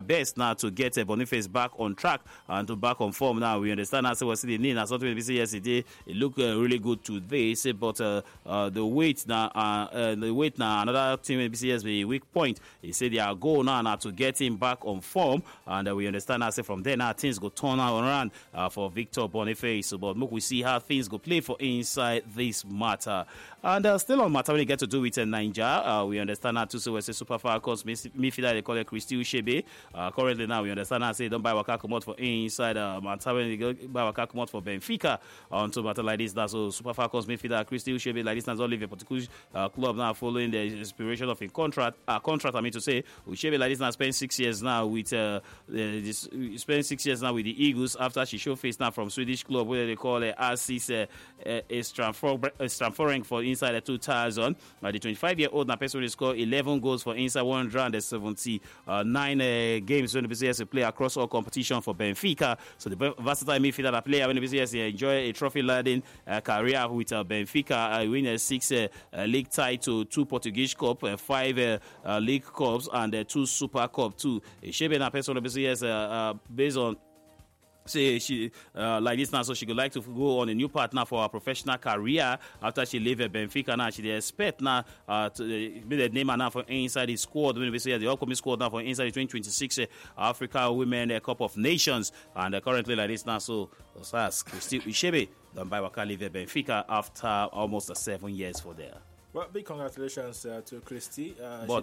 best now to get Boniface back on track and to back on form. Now we understand as was the need as something we see yesterday. It looked really good today, but the weight now, another team in BCS be weak point. He said their goal now to get him back on form, and we understand as from there now things go turn around for Victor Boniface. But look, we see how things go play for inside this matter. And still on matter when it get to do with Niger, we understand that too. So we say Super Falcons midfielder they call it Christy Uchebe. Currently now we understand that say don't buy Waka come out for inside matter when they go buy Waka come out for Benfica onto matter like this now. So Super Falcons midfielder Christy Uchebe like this now don't leave a particular club now following the expiration of a contract. I mean to say Uchebe like this now spent 6 years now with spent 6 years now with the Eagles after she showed face now from Swedish club where they call it RC Stramforing for inside the 2000. The 25-year-old now personally scored 11 goals for inside 179 games when the BCS play across all competition for Benfica. So the versatile midfielder that player when the BCS enjoy a trophy-laden career with Benfica, win 6 league title, 2 Portuguese Cup, 5 League Cups, and 2 Super Cup too. Shebe na personally BCS based on say she like this now, so she would like to go on a new partner for her professional career after she leave Benfica. Now she expect now to be the name now for inside the squad when we say the upcoming squad now for inside the 2026 Africa Women Cup of Nations, and currently like this now, so Christy Uchebe done by Waka leave Benfica after almost 7 years for there. Well, big congratulations to Christy. But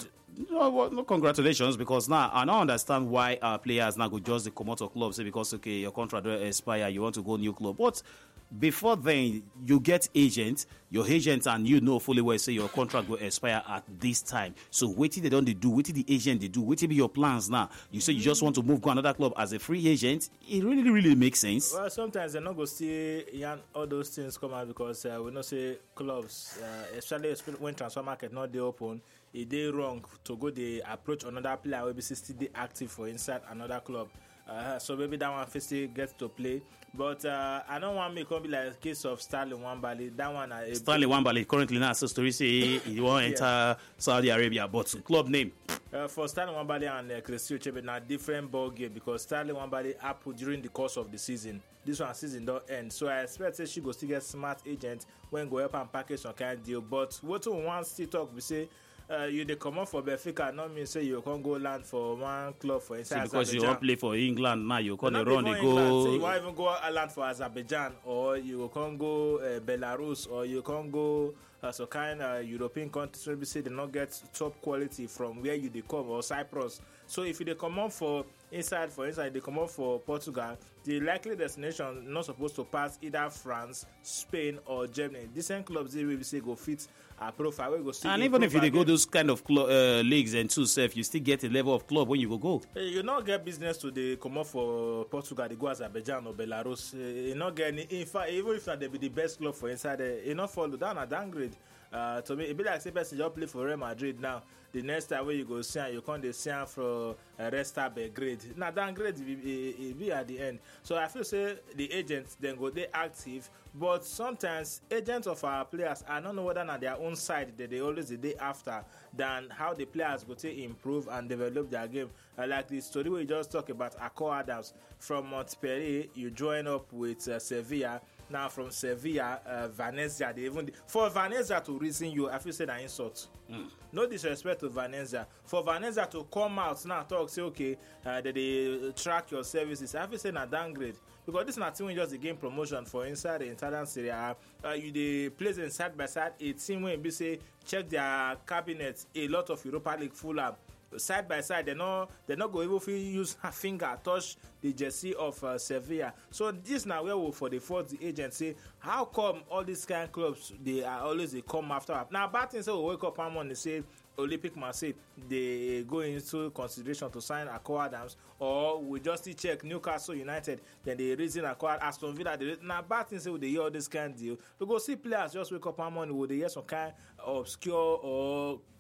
no congratulations, because now I don't understand why our players now go just come out of club say because okay your contract will expire, you want to go new club. But before then you get agent, your agent and you know fully well say your contract will expire at this time. So what they don't do, what the agent they do, what be your plans now? You say you just want to move go another club as a free agent. It really makes sense. Well, sometimes they're not going to see all those things come out because we know say clubs, especially when transfer market not they open, it they wrong to go they approach another player will be still they active for inside another club. So maybe that one first gets to play, but I don't want me to be like a case of Sterling Wambali. That one, Sterling Wambali currently now so story say he won't enter Saudi Arabia, but club name for Sterling Wambali and Christy Uchebe now different ball game because Sterling Wambali happened during the course of the season. This one season don't end, so I expect that she go still get smart agent when go help and package some kind of deal. But what we want still talk we say. You they come up for Benfica, not mean say you can't go land for one club for inside because Azerbaijan. you won't play for England now, you can't run the go. go. So you won't even go land for Azerbaijan, or you can't go Belarus, or you can't go some kind of European countries where we say they not get top quality from where you they come, or Cyprus. So if you they come up for inside, they come up for Portugal, the likely destination not supposed to pass either France, Spain, or Germany. Decent clubs they will say go fit a profile. We go and even if you go those kind of leagues and two self, you still get a level of club when you go. You not get business to the come up for Portugal, they go Azerbaijan or Belarus. You not get any. In fact, even if they be the best club for inside, you not follow down a downgrade. To me, it be like say person just play for Real Madrid now. The next time when you go see you can't see for Resta Belgrade. Now downgrade it be at the end. So I feel say the agents then go they active, but sometimes agents of our players I don't know whether on their own side that they always the day after than how the players go to improve and develop their game. Like the story we just talked about Akko Adams from Montpellier, you join up with Sevilla. Now from Sevilla, Venezia, for Venezia to reason you, I feel say that insult. No disrespect to Venezia. For Venezia to come out now talk say okay, that they track your services, I feel say that downgrade. Because this is not just the game promotion for inside the Italian Serie A. You they place them side by side. A team when be say check their cabinets. A lot of Europa League full up. Side by side, they're not going to use her finger touch the jersey of Sevilla. So this now where we for the fourth the agent say how come all these kind of clubs they come after her. Now bad things say we wake up one morning and say Olympic Marseille they go into consideration to sign Akko Adams, or we just check Newcastle United then they reason acquire Aston Villa. Now bad things say they hear all this kind of deal. We go see players just wake up one morning with they hear some kind of obscure or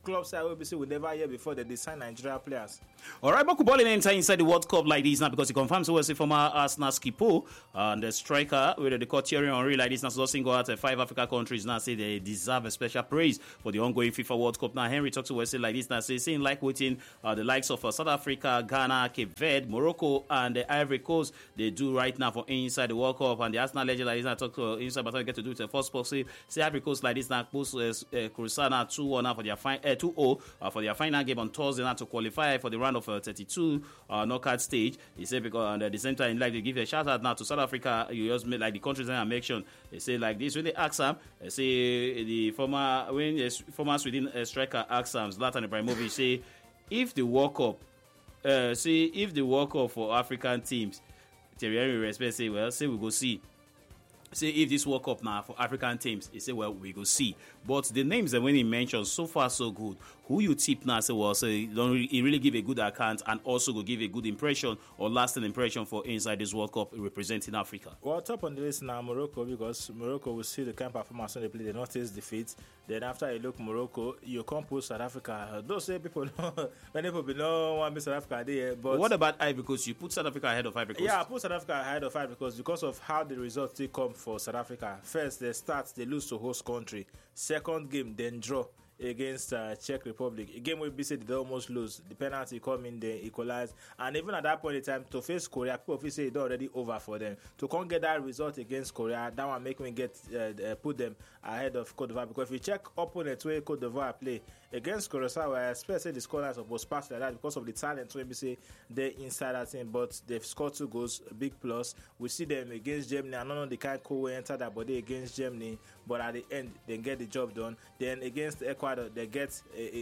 club side will be say we never hear before they sign Nigeria players. All right, Baku Ball enter inside the World Cup like this now because he confirms was a former Arsenal skipper and the striker with the court Thierry Henry like this now. So single out 5 Africa countries now say they deserve a special praise for the ongoing FIFA World Cup. Now Henry talks to us like this now, saying like waiting the likes of South Africa, Ghana, Cape Verde, Morocco, and the Ivory Coast they do right now for inside the World Cup. And the Arsenal legend like this now talk to inside, but I get to do it the first spot. Say Ivory Coast like this now post Cruzana 2-1 now for their 2-0 for their final game on Thursday now to qualify for the round of 32 knockout stage. He said because and at the same time like to give a shout out now to South Africa. You just made like the countries that I mentioned. They say like this when they ask him, they say the former Sweden striker asked him Zlatan Ibrahimovic say if the World Cup if the World Cup for African teams, Thierry Henry respect say well say we go see. Say if this World Cup now for African teams, he say well we go see. But the names that when he mentioned so far so good. Who you tip now say well say he really give a good account and also go give a good impression or lasting impression for inside this World Cup representing Africa. Well, top on the list now Morocco because Morocco will see the kind of performance when they play. They notice defeat. Then after you look Morocco, you can't put South Africa. Those say people know many people know want to be South Africa there. But what about Ivory Coast? You put South Africa ahead of Ivory Coast. Yeah, I put South Africa ahead of Ivory Coast because of how the results they come for South Africa. First, they lose to host country. Second game, then draw against Czech Republic. A game where we said they almost lose. The penalty come in, they equalize. And even at that point in time, to face Korea, people say it's already over for them. To come get that result against Korea, that one make me put them ahead of Cote d'Ivoire. Because if you check opponents where Cote d'Ivoire play against Curacao, I expect the scorelines of both pass like that because of the talent when we say they're inside that team. But they've scored 2 goals, a big plus. We see them against Germany. I don't know the kind of cool enter that body against Germany, but at the end they get the job done. Then against Ecuador, they get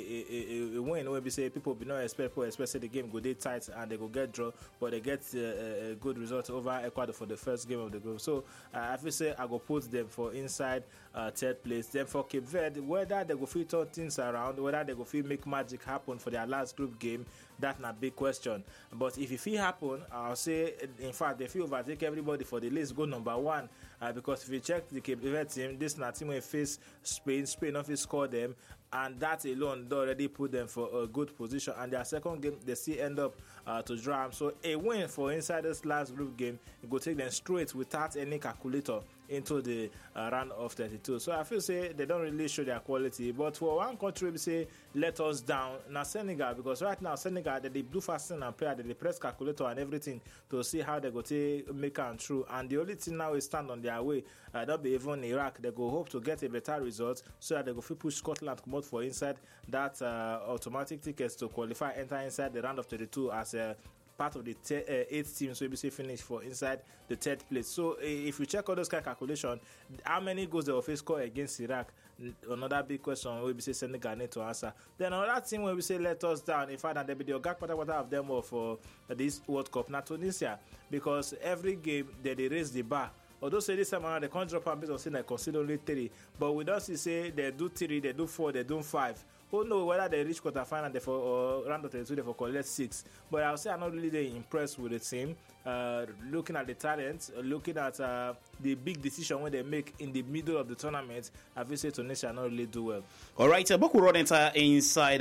a win when we say people be not expect the game go dey tight and they go get draw, but they get a good result over Ecuador for the first game of the group. So I feel say I go put them for inside third place. Then for Cape Verde, whether they go fit turn things around, whether they go fit make magic happen for their last group game, that's not a big question. But if it fit happen, I'll say in fact they fit overtake everybody for the list, go number 1. Because if you check the Cape Verde team, this is not team will face Spain not fit score them, and that alone they already put them for a good position. And their second game they still end up to draw. So a win for inside this last group game, it go take them straight without any calculator into the round of 32. So I feel say they don't really show their quality. But for one country we say let us down, now Senegal, because right now Senegal they do fasting and prayer, they press calculator and everything to see how they go to make it through. And the only thing now is stand on their way. Don't be even Iraq. They go hope to get a better result so that they go push Scotland come out for inside that automatic tickets to qualify, enter inside the round of 32 as a part of the 8 teams will be finish for inside the 3rd place. So if you check all those kind of calculation, how many goals they will face score against Iraq? Another big question will be say Senegal need to answer. Then another team will be say let us down. In fact, they be the Ogak Patapata of them all for this World Cup, not Tunisia, because every game they raise the bar. Although say this time around they can't drop and based on saying they consider only 3, but we don't see say they do 3, they do 4, they do 5. Who know whether they reach quarterfinal or round of 32 they for collect 6. But I'll say I'm not really impressed with the team. Looking at the talent, looking at the big decision when they make in the middle of the tournament, I feel say Tunisia not really do well. All right, Boku Road enter inside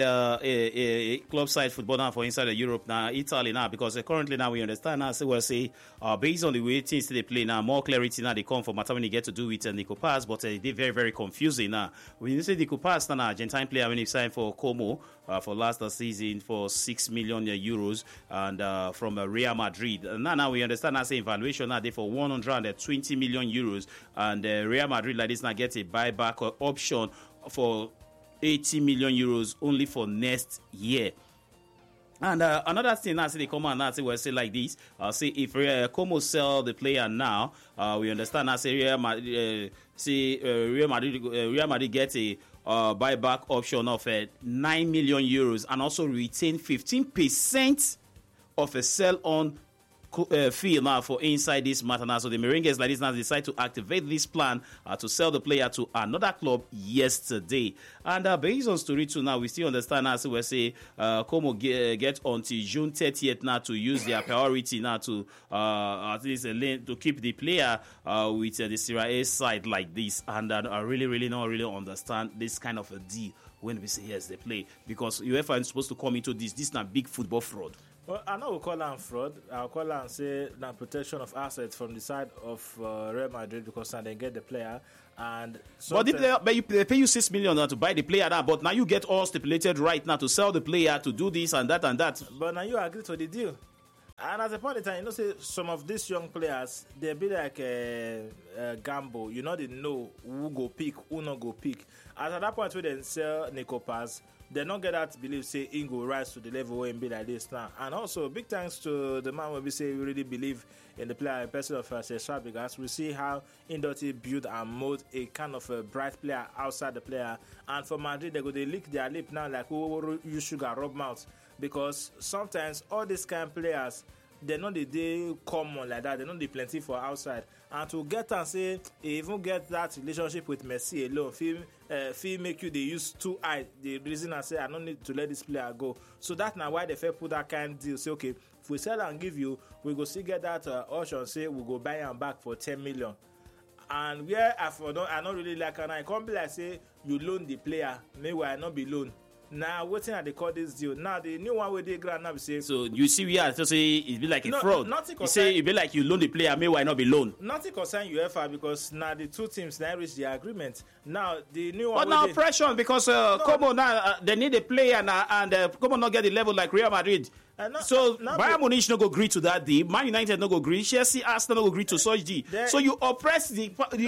club side football now for inside Europe now, Italy now, because currently now we understand now, so we'll say based on the way things they play now, more clarity now they come from Mata when they get to do with Nico Paz, but they're very, very confusing now. When you say Nico Paz, now Argentine player when he signed for Como for last season for 6 million euros and from Real Madrid. Now we understand now say evaluation now they for 120 million euros and Real Madrid like this now get a buyback option for 80 million euros only for next year. And another thing now, say they come out now, say we'll say like this. Say if Como sell the player now, we understand now. Say Real Madrid get a buyback option of 9 million euros and also retain 15% of a sell-on fee now for inside this matter now. So the Merengues like this now decide to activate this plan to sell the player to another club yesterday. And based on story 2 now, we still understand now, so we say Como get until June 30th now to use their priority now to at least to keep the player with the Serie A side like this. And I really not really understand this kind of a deal when we say yes, they play because UEFA is supposed to come into this. This is not big football fraud. Well, I know we call them fraud. I'll call them and say the protection of assets from the side of Real Madrid because now they get the player. And but they pay you 6 million now to buy the player now, but now you get all stipulated right now to sell the player, to do this and that and that. But now you agree to the deal. And at a point in time, say some of these young players, they be like a gamble. They know who go pick, who not go pick. At that point where they sell Nico Paz, they don't get that belief say he go rise to the level where he be like this now. And also big thanks to the man where we say we really believe in the player in person of Cesc because we see how Indoti build and mold a kind of a bright player outside the player. And for Madrid, they lick their lip now like who use sugar rub mouth. Because sometimes all these kind of players, they're not they common like that. They're not plenty for outside. And to get and say, even get that relationship with Messi alone, feel make you they use two eyes. The reason I say I don't need to let this player go. So that's now why they fair put that kind of deal. Say okay, if we sell and give you, we go see get that option. Say we go buy him back for 10 million. And where I don't really like, and I can't be like say you loan the player, maybe I not be loan. Now, waiting at they call this deal. Now, the new one with the grand now, we say. So, you see, we are to say it be like a fraud. You say it be like you loan the player, may why not be loan? Nothing concern UEFA because now the two teams now reach the agreement. Now, the new one. But now, pressure because Como now they need a player now, and Como not get the level like Real Madrid. So Bayern Munich no go agree to that deal. Man United no go agree. Chelsea, Arsenal no go agree to such deal. So you oppress the.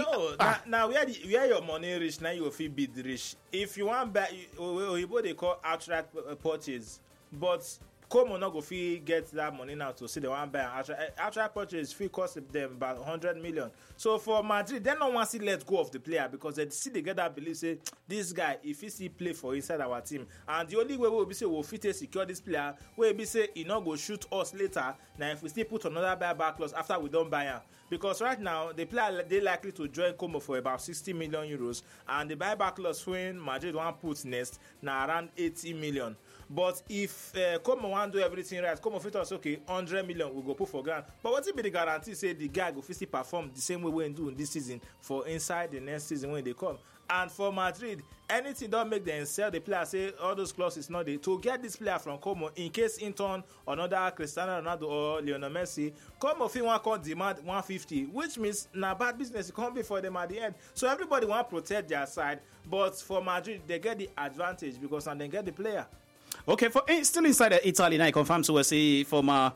Now where your money reach, now you feel bid rich. If you want buy, what they call outright purchase, but Como not go fee get that money now to see the one buy outright purchase fee cost them about 100 million. So for Madrid, they don't want to let go of the player because they see they get that belief say this guy if he still play for inside our team, and the only way we will be say we'll fit secure this player, we will be say he not go shoot us later. Now if we still put another buyback clause after we don't buy him, because right now the player they likely to join Como for about 60 million euros, and the buyback clause when Madrid want put next now around 80 million. But if Como want do everything right, Como fit us okay 100 million we go put for grand. But what if be the guarantee say the guy go fit perform the same way we do in this season for inside the next season when they come? And for Madrid, anything don't make them sell the player. Say all those clauses not there to get this player from Como in case in turn another Cristiano Ronaldo or Lionel Messi. Como fit want to demand 150, which means na bad business. It can't be for them at the end. So everybody want to protect their side, but for Madrid they get the advantage because and they get the player. Okay, for still inside Italy now, I confirm to say former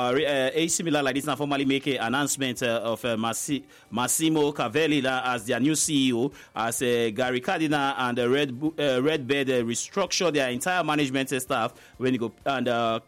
AC Milan like this now formally make an announcement of Massimo Cavelli as their new CEO, as Gary Cardinal and Red Bird restructure their entire management staff when you go and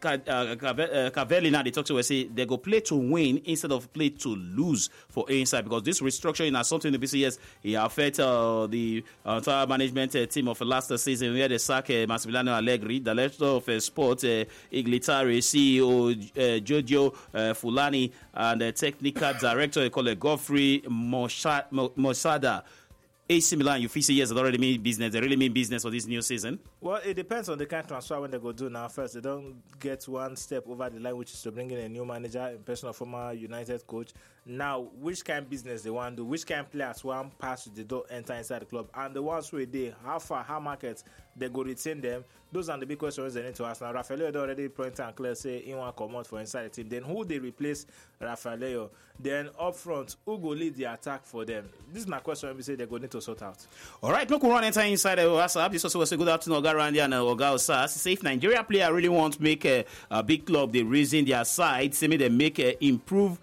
Cavelli now they talk to us say they go play to win instead of play to lose for inside because this restructuring has something to be yes it affect the entire management team of last season where they sack Massimiliano Allegri, the director of sport Iglitari, CEO Giorgio Fulani, and the technical director called Godfrey Mosada. AC Milan, you feel say yes, it already mean business. They really mean business for this new season. Well, it depends on the kind of transfer when they go do now. First, they don't get one step over the line, which is to bring in a new manager, in person of former United coach. Now, which kind of business they want to do, which kind of players want pass the door, enter inside the club, and the ones who are there, how far, how market they go retain them. Those are the big questions they need to ask. Now, Rafael already pointed and clear say he want to come out for inside the team. Then who they replace Rafael? Then up front, who go lead the attack for them? This is my question. We say they go need to sort out. All right, look, we run enter inside the WhatsApp. This also was a good afternoon, Oga Randy and Oga Osas. Say if Nigeria player really want to make a big club, they reason their side. Say me they make improve,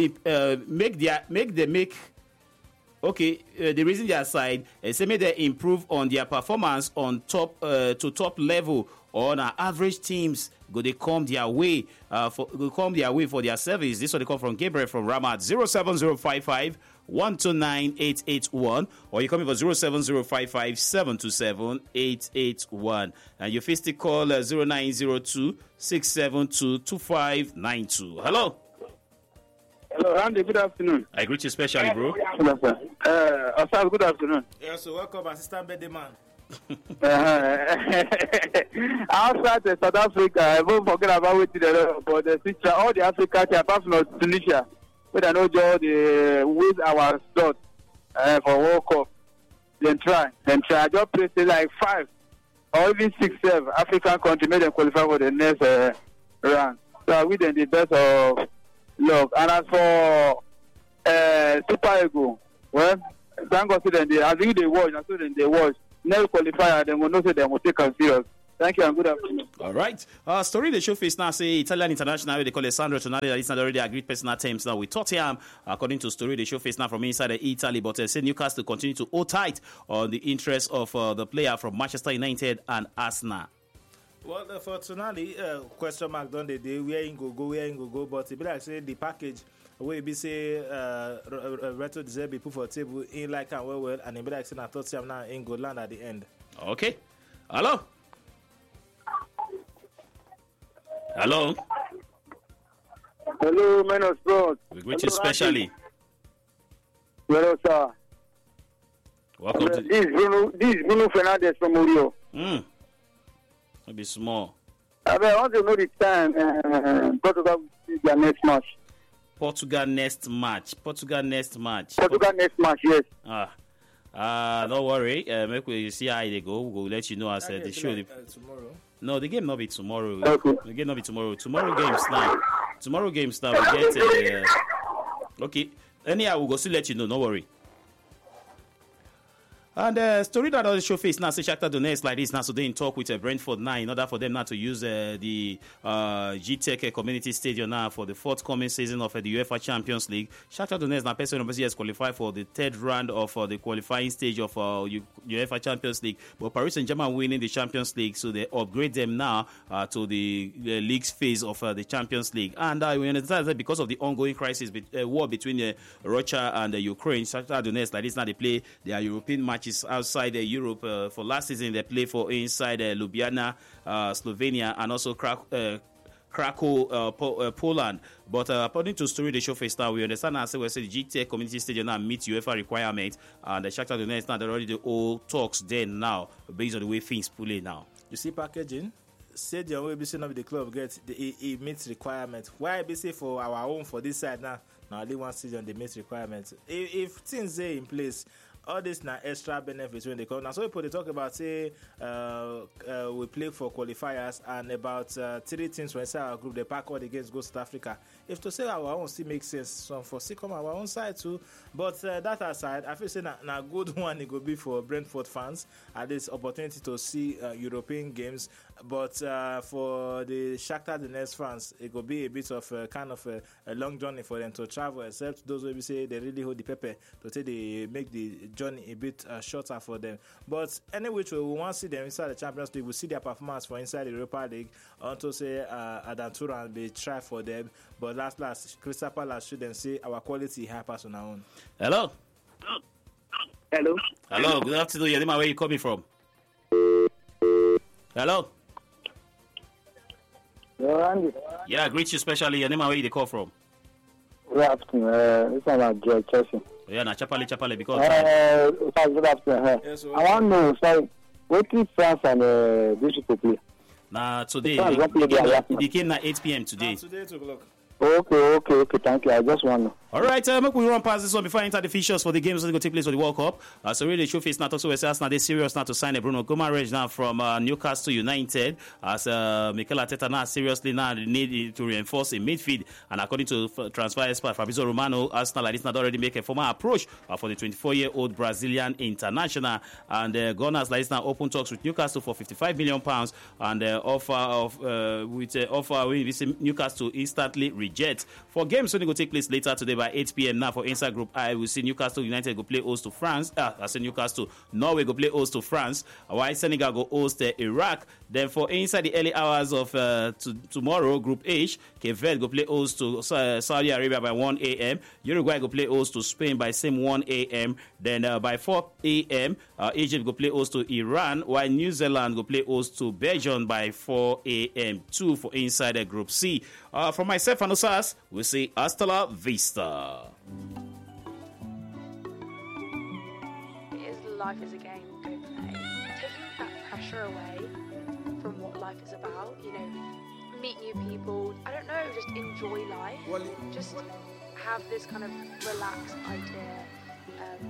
the reason their side say may they improve on their performance on top to top level or on average teams go they come their way for their service. This one they come from Gabriel from Ramat 07055 129 881 or you come in for 07055 727 881 and you still call 0902 672 2592. Hello. Hello, Randy. Good afternoon. I greet you specially, bro. Osas, good afternoon. Yeah, so welcome, Assistant Birthday Man. Outside South Africa, I won't forget about what but the picture, all the Africa, apart from Tunisia, we don't know the with our slot for World Cup. Then try. Just play like 5. or even 6 African country make them qualify for the next round. So I wish them the best of luck. And as for Super Eagles, well, thank God say them as if they watch, and so then they watch. Never qualify, them will know say them will take us serious. Thank you and good afternoon. All right. Story the show face now say Italian international, they call it Sandro Tonali, that is not already agreed personal terms now with Tottenham, according to story the show face now from inside Italy. But say Newcastle continue to hold tight on the interest of the player from Manchester United and Arsenal. Well, for Tonali, question mark done the day where he go, but it be like say the package where be say Reto deserve be put for table in like and well, and it be like say na Tottenham now in go land at the end. Okay. Hello. Hello. Hello, men of sport. We greet you specially. Hello, sir. Welcome to This is Bruno Fernandes from Murillo. Maybe small. I want to know the time Portugal will see their next match. Portugal next match, Yes. Don't worry. Make we see how they go. We'll let you know as the show. Tomorrow. No, the game not be tomorrow. Okay. The game not be tomorrow. Tomorrow game start. We get okay. Anyhow, we'll go still let you know. No worry. And story that on the show face now say Shakhtar Donetsk like this now, so they in talk with Brentford now in order for them now to use the G-Tech Community Stadium now for the forthcoming season of the UEFA Champions League. Shakhtar Donetsk now person has qualified for the third round of the qualifying stage of UEFA Champions League, but Paris Saint-Germain winning the Champions League, so they upgrade them now to the league's phase of the Champions League. And we understand that because of the ongoing crisis, war between Russia and Ukraine, Shakhtar Donetsk like this now they play their European matches outside Europe. For last season they play for inside Ljubljana, Slovenia, and also Krakow, Poland. But according to story the show face now, we understand and say we say the GTech Community Stadium now meet UEFA requirement, and the Shakhtar Donetsk now they're already the old talks then now based on the way things pull in now. You see packaging? Stadium will be saying of the club get it meets requirement. Why be say for our own for this side now only one stadium they meet requirements. If things are in place, all this now extra benefits when they come. Now, so people they talk about say we play for qualifiers and about 3 teams from inside our group they pack all the games go South Africa. If to say our own still makes sense, some for still come our own side too. But that aside, I feel say na good one it could be for Brentford fans at this opportunity to see European games. But for the Shakhtar Donetsk fans, it could be a bit of kind of a long journey for them to travel. Except those who say they really hold the pepper to say they make the journey a bit shorter for them. But anyway, we want to see them inside the Champions League. We see their performance for inside the Europa League. Until say Adan Turan they try for them. But last, Crystal Palace should then say our quality help us on our own. Hello. Hello. Good afternoon. Your name, where you coming from? Hello. Andy. Yeah, I greet you specially. Your name, where you call from? Good afternoon. This is my George Chelsea. Yeah, na chapale because. Good afternoon. Yes, I want to know, sorry, what is France and these people play? Now today, they came at 8 p.m. today. Today 2 o'clock. Okay. Thank you. I just want to. All right, make we run past this one before I enter the features for the games that will take place for the World Cup. So really, the show face now talks about Arsenal. They're serious now to sign a Bruno Guimaraes now from Newcastle United. As Mikel Arteta now seriously now need to reinforce in midfield. And according to transfer expert Fabrizio Romano, Arsenal like this not already make a formal approach for the 24-year-old Brazilian international. And Gunners like this now open talks with Newcastle for £55 million and offer Newcastle instantly reject. For games only go take place later today by 8 p.m. now for inside Group I, we see Newcastle United go play host to France. I say Newcastle. Norway go play host to France. While Senegal go host Iraq. Then for inside the early hours of tomorrow, Group H, Cape Verde go play host to Saudi Arabia by 1 a.m. Uruguay go play host to Spain by same 1 a.m. Then by 4 a.m., Egypt go play host to Iran, while New Zealand go play host to Belgium by 4 a.m. 2 for inside Group C. From myself and Osas, we say hasta la vista. Life is a game, go play. Taking that pressure away from what life is about, meet new people, I don't know, just enjoy life. Just have this kind of relaxed idea